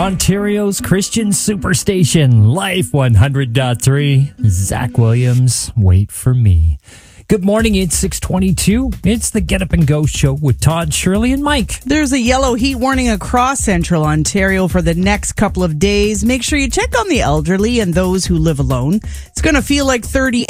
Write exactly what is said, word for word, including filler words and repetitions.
Ontario's Christian Superstation, Life one hundred point three. Zach Williams, Wait for Me. Good morning, it's six twenty-two. It's the Get Up and Go show with Todd, Shirley, and Mike. There's a yellow heat warning across central Ontario for the next couple of days. Make sure you check on the elderly and those who live alone. It's going to feel like thirty